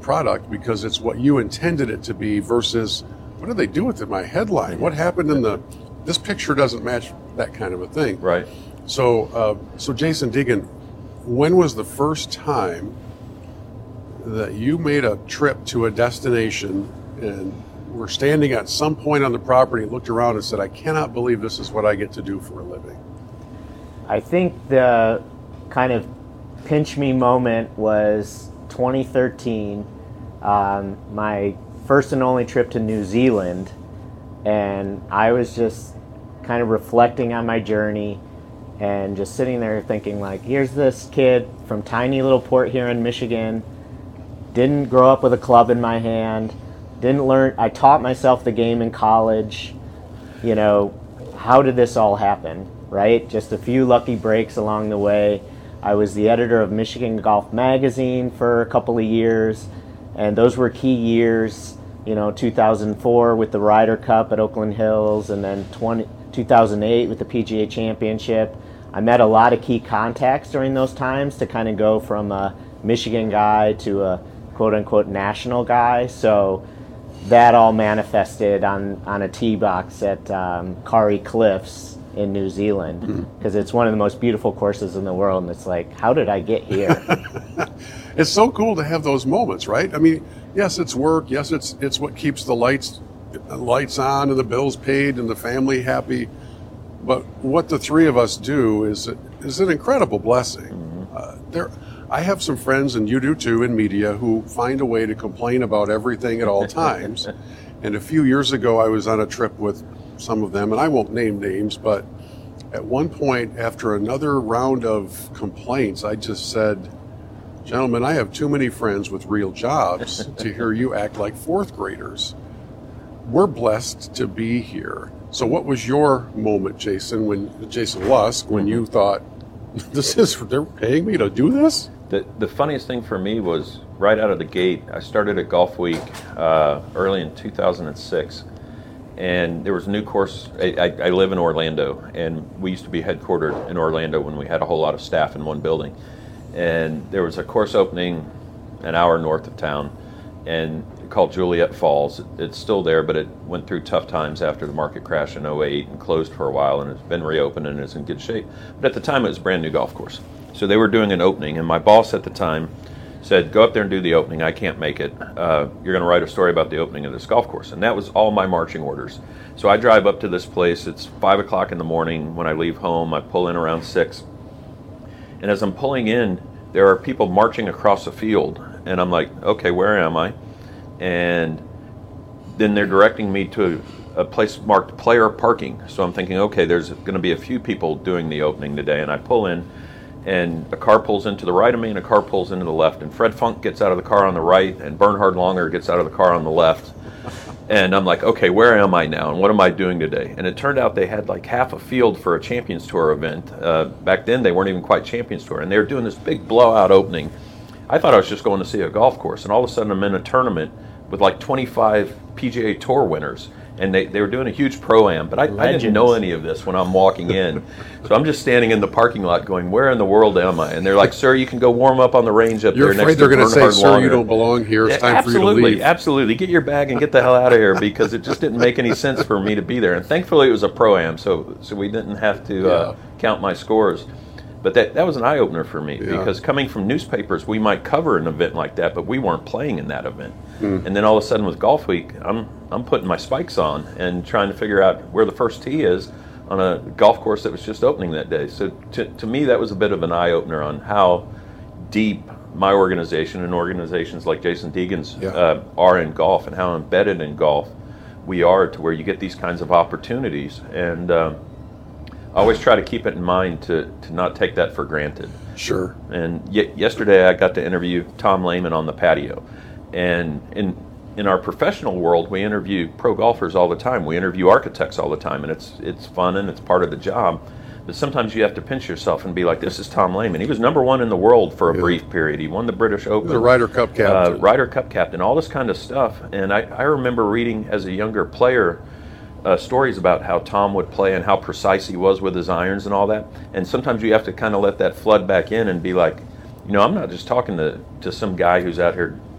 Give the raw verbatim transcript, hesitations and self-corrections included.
product because it's what you intended it to be versus what did they do with it? My headline. What happened in the? This picture doesn't match that kind of a thing. Right. So, uh, so Jason Deegan, when was the first time that you made a trip to a destination and were standing at some point on the property and looked around and said, I cannot believe this is what I get to do for a living? I think the kind of pinch me moment was twenty thirteen, um, my first and only trip to New Zealand, and I was just kind of reflecting on my journey and just sitting there thinking, like, here's this kid from tiny little Port Huron, Michigan, didn't grow up with a club in my hand, didn't learn, I taught myself the game in college, you know, how did this all happen, right? Just a few lucky breaks along the way. I was the editor of Michigan Golf Magazine for a couple of years, and those were key years, you know, two thousand four with the Ryder Cup at Oakland Hills, and then two thousand eight with the P G A Championship. I met a lot of key contacts during those times to kind of go from a Michigan guy to a quote-unquote national guy. So that all manifested on, on a tee box at um, Kauri Cliffs in New Zealand, because mm-hmm. it's one of the most beautiful courses in the world, and it's like, how did I get here? It's so cool to have those moments, right? I mean, yes, it's work. Yes, it's it's what keeps the lights lights on and the bills paid and the family happy. But what the three of us do is is an incredible blessing. Mm-hmm. Uh, there, I have some friends, and you do too, in media, who find a way to complain about everything at all times. And a few years ago, I was on a trip with some of them, and I won't name names, but at one point, after another round of complaints, I just said, gentlemen, I have too many friends with real jobs to hear you act like fourth graders. We're blessed to be here. So what was your moment, Jason, when Jason Lusk, when you thought, this is, they're paying me to do this? The, the funniest thing for me was right out of the gate, I started at Golf Week uh, early in two thousand six. And there was a new course. I, I, I live in Orlando, and we used to be headquartered in Orlando when we had a whole lot of staff in one building. And there was a course opening an hour north of town, and called Juliet Falls. It's still there, but it went through tough times after the market crash in oh eight and closed for a while, and it's been reopened and is in good shape. But at the time, it was a brand new golf course. So they were doing an opening, and my boss at the time said, go up there and do the opening. I can't make it. Uh, you're going to write a story about the opening of this golf course. And that was all my marching orders. So I drive up to this place. It's five o'clock in the morning when I leave home. I pull in around six. And as I'm pulling in, there are people marching across the field. And I'm like, okay, where am I? And then they're directing me to a place marked player parking. So I'm thinking, okay, there's going to be a few people doing the opening today. And I pull in, and a car pulls into the right of me and a car pulls into the left. And Fred Funk gets out of the car on the right, and Bernhard Longer gets out of the car on the left. And I'm like, okay, where am I now? And what am I doing today? And it turned out they had like half a field for a Champions Tour event. Uh, back then, they weren't even quite Champions Tour. And they were doing this big blowout opening. I thought I was just going to see a golf course. And all of a sudden, I'm in a tournament with like twenty-five P G A Tour winners. And they, they were doing a huge pro-am, but I, I didn't know any of this when I'm walking in. So I'm just standing in the parking lot going, where in the world am I? And they're like, sir, you can go warm up on the range up You're there next to You're afraid they're going to say, sir, Longer. you don't belong here. It's time absolutely, for you to leave. Absolutely. Get your bag and get the hell out of here, because it just didn't make any sense for me to be there. And thankfully it was a pro-am, so so we didn't have to uh, yeah. count my scores. But that, that was an eye-opener for me, yeah. because coming from newspapers, we might cover an event like that, but we weren't playing in that event. Mm. And then all of a sudden with Golf Week, I'm I'm putting my spikes on and trying to figure out where the first tee is on a golf course that was just opening that day. So to, to me, that was a bit of an eye-opener on how deep my organization and organizations like Jason Deegan's yeah. uh, are in golf, and how embedded in golf we are, to where you get these kinds of opportunities. And um, I always try to keep it in mind to, to not take that for granted. Sure. And y- yesterday I got to interview Tom Lehman on the patio. And in in our professional world, we interview pro golfers all the time. We interview architects all the time, and it's it's fun and it's part of the job. But sometimes you have to pinch yourself and be like, this is Tom Lehman. He was number one in the world for a yeah. brief period. He won the British Open. The Ryder Cup captain. Uh, Ryder Cup captain, all this kind of stuff. And I, I remember reading as a younger player Uh, stories about how Tom would play and how precise he was with his irons and all that. And sometimes you have to kind of let that flood back in and be like, you know, I'm not just talking to, to some guy who's out here